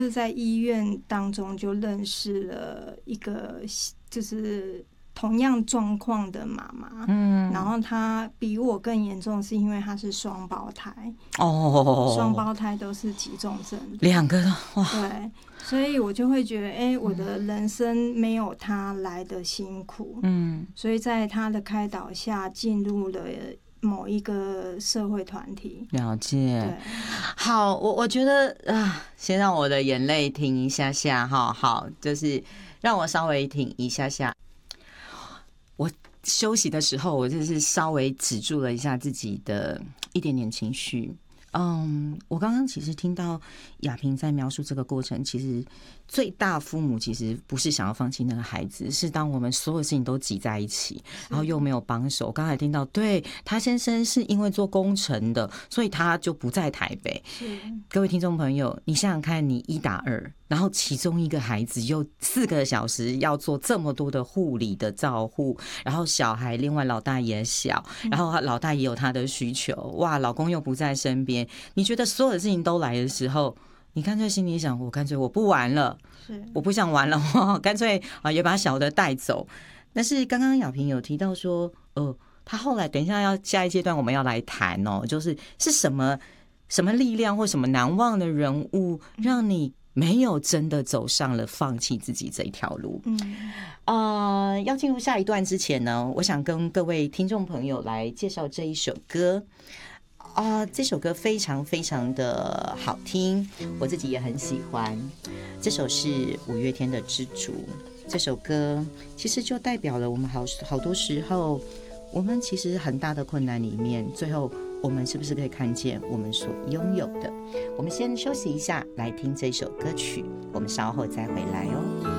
就是在医院当中就认识了一个就是同样状况的妈妈，然后她比我更严重，是因为她是双胞胎，双胞胎都是急重症 ，2个哇， 对，所以我就会觉得，我的人生没有她来的辛苦，所以在她的开导下进入了某一个社会团体。 了解。好，我觉得先让我的眼泪停一下下哈。好，就是让我稍微停一下下。我休息的时候，我就是稍微止住了一下自己的一点点情绪。我刚刚其实听到雅萍在描述这个过程，其实最大父母其实不是想要放弃那个孩子，是当我们所有事情都挤在一起，然后又没有帮手。刚才听到，对，他先生是因为做工程的，所以他就不在台北。各位听众朋友，你想想看，你1打2，然后其中一个孩子又4个小时要做这么多的护理的照护，然后小孩另外老大也小，然后老大也有他的需求，哇，老公又不在身边，你觉得所有的事情都来的时候，你干脆心里想，我干脆我不玩了，我不想玩了，干脆也把小的带走。但是刚刚雅萍有提到说，他后来等一下下一阶段我们要来谈就是什么力量或什么难忘的人物，让你没有真的走上了放弃自己这一条路。要进入下一段之前呢，我想跟各位听众朋友来介绍这一首歌。这首歌非常非常的好听，我自己也很喜欢。这首是5月天的《知足》。这首歌其实就代表了我们好多时候，我们其实很大的困难里面，最后我们是不是可以看见我们所拥有的？我们先休息一下，来听这首歌曲，我们稍后再回来哦。